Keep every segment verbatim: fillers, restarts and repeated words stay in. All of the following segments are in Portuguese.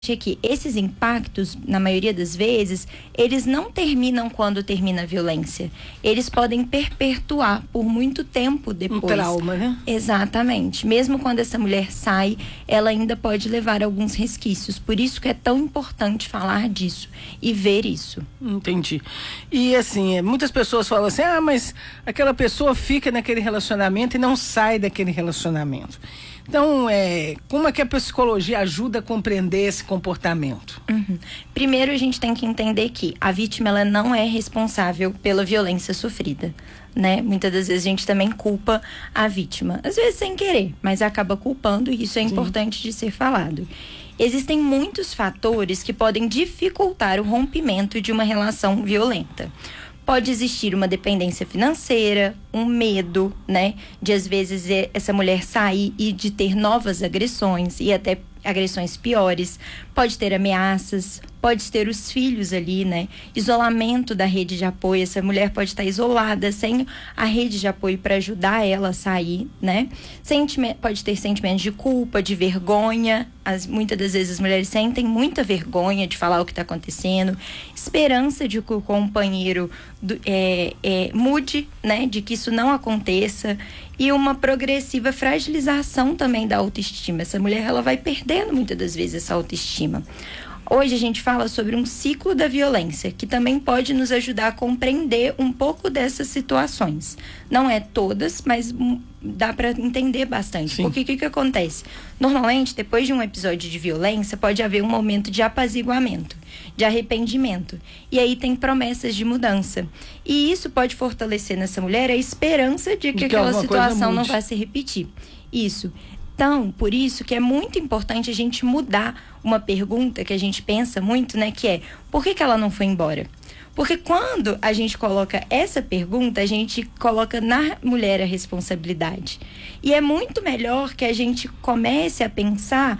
que esses impactos, na maioria das vezes, eles não terminam quando termina a violência. Eles podem perpetuar por muito tempo depois. Um trauma, né? Exatamente. Mesmo quando essa mulher sai, ela ainda pode levar alguns resquícios. Por isso que é tão importante falar disso e ver isso. Entendi. E assim, muitas pessoas falam assim, ah, mas aquela pessoa fica naquele relacionamento e não sai daquele relacionamento. Então, é, como é que a psicologia ajuda a compreender esse comportamento? Uhum. Primeiro, a gente tem que entender que a vítima ela não é responsável pela violência sofrida, né? Muitas das vezes a gente também culpa a vítima, às vezes sem querer, mas acaba culpando e isso é importante Sim. de ser falado. Existem muitos fatores que podem dificultar o rompimento de uma relação violenta. Pode existir uma dependência financeira, um medo, né? De às vezes essa mulher sair e de ter novas agressões e até agressões piores. Pode ter ameaças, pode ter os filhos ali, né? Isolamento da rede de apoio. Essa mulher pode estar isolada, sem a rede de apoio para ajudar ela a sair, né? Sentimento, pode ter sentimentos de culpa, de vergonha. As, muitas das vezes as mulheres sentem muita vergonha de falar o que está acontecendo. Esperança de que o companheiro do, é, é, mude, né? De que isso não aconteça. E uma progressiva fragilização também da autoestima. Essa mulher, ela vai perdendo muitas das vezes essa autoestima. Hoje a gente fala sobre um ciclo da violência, que também pode nos ajudar a compreender um pouco dessas situações. Não é todas, mas dá para entender bastante. Sim. Porque o que, que acontece? Normalmente, depois de um episódio de violência, pode haver um momento de apaziguamento, de arrependimento. E aí tem promessas de mudança. E isso pode fortalecer nessa mulher a esperança de que, que aquela situação não vai se repetir. Isso. Então, por isso que é muito importante a gente mudar uma pergunta que a gente pensa muito, né? Que é, por que que ela não foi embora? Porque quando a gente coloca essa pergunta, a gente coloca na mulher a responsabilidade. E é muito melhor que a gente comece a pensar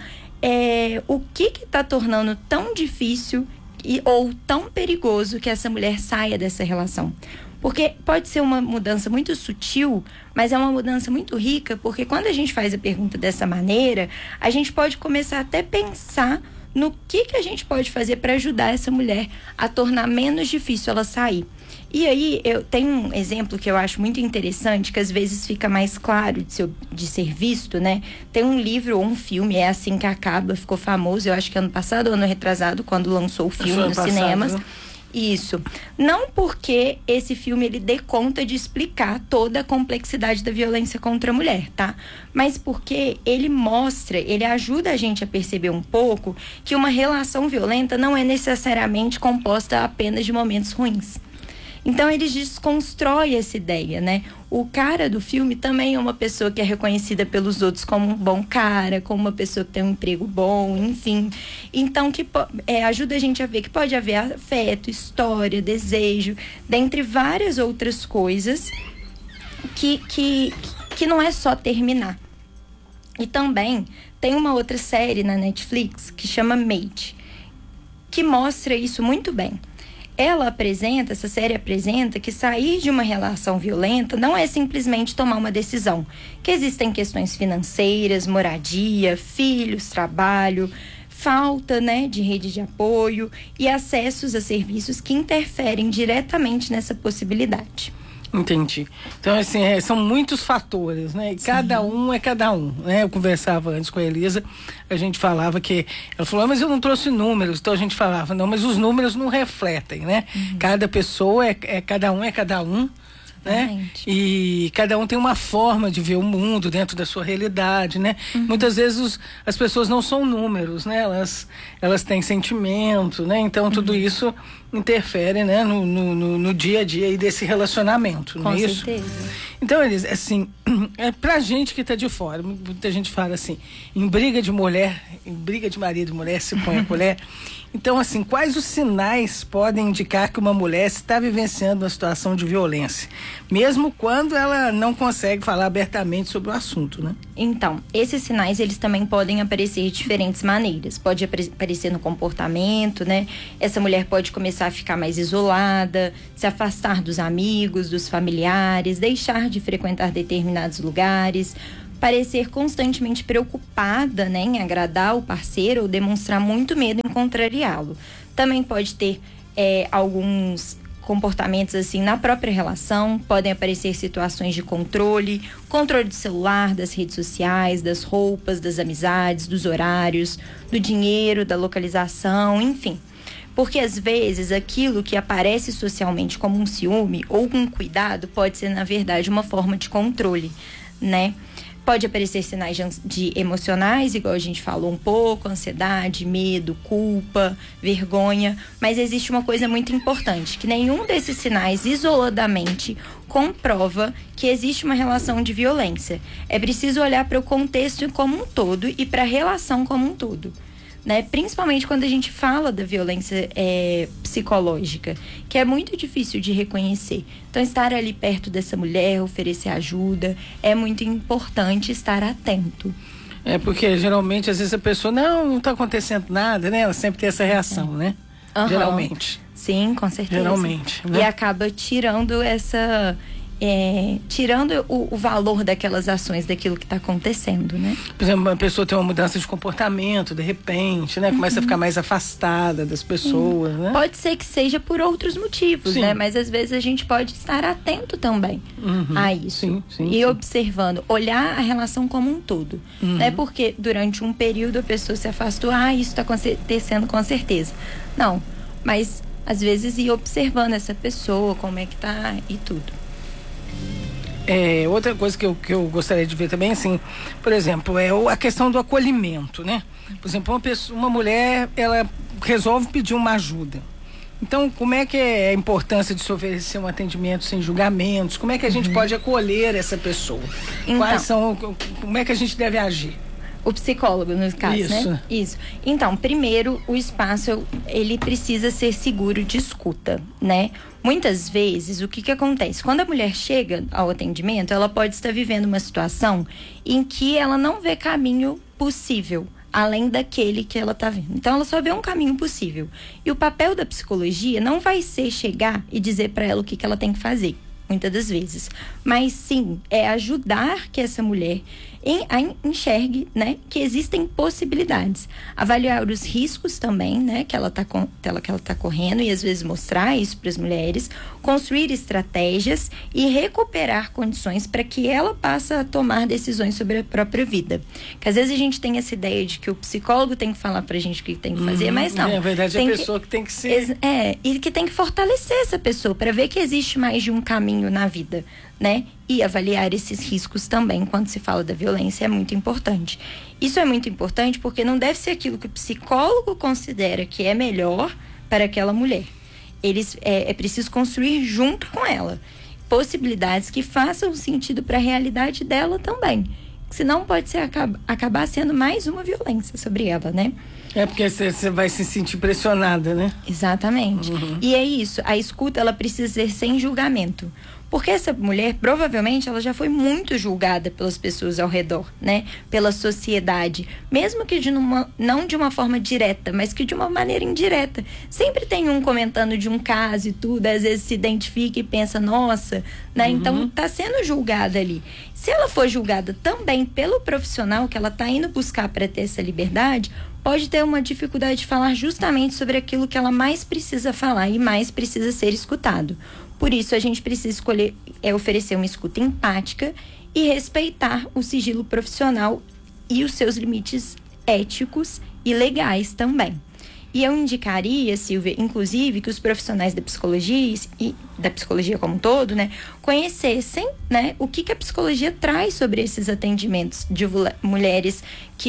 é, o que que está tornando tão difícil e, ou tão perigoso que essa mulher saia dessa relação. Porque pode ser uma mudança muito sutil, mas é uma mudança muito rica, porque quando a gente faz a pergunta dessa maneira, a gente pode começar até a pensar no que, que a gente pode fazer para ajudar essa mulher a tornar menos difícil ela sair. E aí, eu tenho um exemplo que eu acho muito interessante, que às vezes fica mais claro de ser, de ser visto, né? Tem um livro ou um filme, É Assim Que Acaba, ficou famoso, eu acho que ano passado ou ano retrasado, quando lançou o filme nos cinemas. Isso. Não porque esse filme ele dê conta de explicar toda a complexidade da violência contra a mulher, tá? Mas porque ele mostra, ele ajuda a gente a perceber um pouco que uma relação violenta não é necessariamente composta apenas de momentos ruins. Então, eles desconstroem essa ideia, né? O cara do filme também é uma pessoa que é reconhecida pelos outros como um bom cara, como uma pessoa que tem um emprego bom, enfim. Então, que é, ajuda a gente a ver que pode haver afeto, história, desejo, dentre várias outras coisas que, que, que não é só terminar. E também tem uma outra série na Netflix que chama Mate, que mostra isso muito bem. Ela apresenta, essa série apresenta que sair de uma relação violenta não é simplesmente tomar uma decisão. Que existem questões financeiras, moradia, filhos, trabalho, falta, né, de rede de apoio e acessos a serviços que interferem diretamente nessa possibilidade. Entendi. Então, assim, é, são muitos fatores, né? E cada um é cada um, né? Eu conversava antes com a Elisa, a gente falava que... Ela falou, ah, mas eu não trouxe números. Então, a gente falava, não, mas os números não refletem, né? Uhum. Cada pessoa é, é... Cada um é cada um, né? E cada um tem uma forma de ver o mundo dentro da sua realidade, né? Uhum. Muitas vezes os, as pessoas não são números, né? Elas, elas têm sentimento, né? Então, tudo uhum. isso interfere, né? No, no, no, no dia a dia aí desse relacionamento, não é isso? Com certeza. Então, eles, assim, é pra gente que tá de fora, muita gente fala assim, em briga de mulher, em briga de marido e mulher, se põe a colher. Então, assim, quais os sinais podem indicar que uma mulher está vivenciando uma situação de violência? Mesmo quando ela não consegue falar abertamente sobre o assunto, né? Então, esses sinais, eles também podem aparecer de diferentes maneiras. Pode aparecer no comportamento, né? Essa mulher pode começar a ficar mais isolada, se afastar dos amigos, dos familiares, deixar de frequentar determinados lugares. parecer constantemente preocupada, né, em agradar o parceiro ou demonstrar muito medo em contrariá-lo. Também pode ter é, alguns comportamentos assim na própria relação, podem aparecer situações de controle, controle do celular, das redes sociais, das roupas, das amizades, dos horários, do dinheiro, da localização, enfim. Porque às vezes aquilo que aparece socialmente como um ciúme ou um cuidado pode ser na verdade uma forma de controle, né? Pode aparecer sinais de, de emocionais, igual a gente falou um pouco, ansiedade, medo, culpa, vergonha. Mas existe uma coisa muito importante, que nenhum desses sinais isoladamente comprova que existe uma relação de violência. É preciso olhar para o contexto como um todo e para a relação como um todo. Né? Principalmente quando a gente fala da violência é, psicológica, que é muito difícil de reconhecer. Então, estar ali perto dessa mulher, oferecer ajuda, é muito importante estar atento. É porque geralmente, às vezes a pessoa, não, não está acontecendo nada, né? Ela sempre tem essa reação, é. né? Uhum. Geralmente. Sim, com certeza. Geralmente. Né? E acaba tirando essa... É, tirando o, o valor daquelas ações, daquilo que está acontecendo, né? Por exemplo, uma pessoa tem uma mudança de comportamento, de repente, né? Começa uhum. a ficar mais afastada das pessoas, uhum. né? Pode ser que seja por outros motivos, sim. né? Mas às vezes a gente pode estar atento também uhum. a isso. Sim, sim, e sim. observando, olhar a relação como um todo. Uhum. Não é porque durante um período a pessoa se afastou, ah, isso está acontecendo com certeza. Não, mas às vezes ir observando essa pessoa, como é que tá e tudo. É, outra coisa que eu, que eu gostaria de ver também, assim, por exemplo, é a questão do acolhimento, né? Por exemplo, uma, pessoa, uma mulher, ela resolve pedir uma ajuda. Então, como é que é a importância de se oferecer um atendimento sem julgamentos? Como é que a gente uhum. pode acolher essa pessoa? Então, Quais são, como é que a gente deve agir? O psicólogo, no caso, Isso. né? Isso. Então, primeiro, o espaço, ele precisa ser seguro de escuta, né? Muitas vezes, o que que acontece? Quando a mulher chega ao atendimento, ela pode estar vivendo uma situação em que ela não vê caminho possível, além daquele que ela está vendo. Então, ela só vê um caminho possível. E o papel da psicologia não vai ser chegar e dizer para ela o que que ela tem que fazer, muitas das vezes. Mas, sim, é ajudar que essa mulher Em, a enxergue, né, que existem possibilidades. Avaliar os riscos também, né, que ela está que ela tá correndo e às vezes mostrar isso para as mulheres, construir estratégias e recuperar condições para que ela passe a tomar decisões sobre a própria vida. Que às vezes a gente tem essa ideia de que o psicólogo tem que falar para a gente o que tem que fazer, uhum. mas não. É, na verdade, é a pessoa que, que tem que ser... É, e que tem que fortalecer essa pessoa para ver que existe mais de um caminho na vida, né? E avaliar esses riscos também quando se fala da violência é muito importante. Isso é muito importante porque não deve ser aquilo que o psicólogo considera que é melhor para aquela mulher. Eles, é, é preciso construir junto com ela possibilidades que façam sentido para a realidade dela também. Senão pode ser, acaba, acabar sendo mais uma violência sobre ela, né? É porque você vai se sentir pressionada, né? Exatamente. Uhum. E é isso, a escuta ela precisa ser sem julgamento. Porque essa mulher, provavelmente, ela já foi muito julgada pelas pessoas ao redor, né? Pela sociedade. Mesmo que de uma, não de uma forma direta, mas que de uma maneira indireta. Sempre tem um comentando de um caso e tudo, às vezes se identifica e pensa, nossa, né? Uhum. Então, tá sendo julgada ali. Se ela for julgada também pelo profissional que ela tá indo buscar para ter essa liberdade, pode ter uma dificuldade de falar justamente sobre aquilo que ela mais precisa falar e mais precisa ser escutado. Por isso, a gente precisa escolher, é, oferecer uma escuta empática e respeitar o sigilo profissional e os seus limites éticos e legais também. E eu indicaria, Silvia, inclusive, que os profissionais da psicologia e da psicologia como um todo, né, conhecessem, né, o que, que a psicologia traz sobre esses atendimentos de mulheres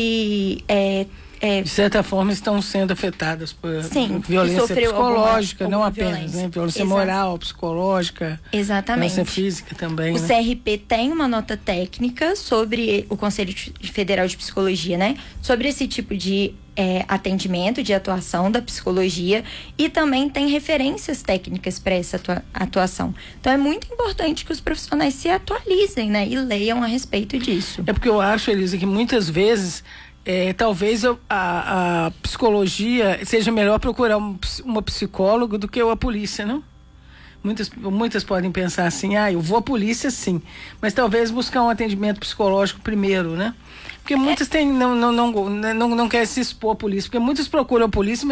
que é, É, de certa forma estão sendo afetadas por sim, violência psicológica, alguma, alguma não apenas, violência, né? Violência Exato. moral, psicológica, Exatamente. violência física também. O né? C R P tem uma nota técnica sobre o Conselho Federal de Psicologia, né? Sobre esse tipo de é, atendimento, de atuação da psicologia, e também tem referências técnicas para essa atua- atuação. Então é muito importante que os profissionais se atualizem, né? E leiam a respeito disso. É porque eu acho, Elisa, que muitas vezes É, talvez eu, a, a psicologia seja melhor procurar um, uma psicóloga do que a polícia, não? Muitas, muitas podem pensar assim, ah, eu vou à polícia sim, mas talvez buscar um atendimento psicológico primeiro, né? Porque muitas têm, não, não, não, não, não querem se expor à polícia, porque muitos procuram a polícia,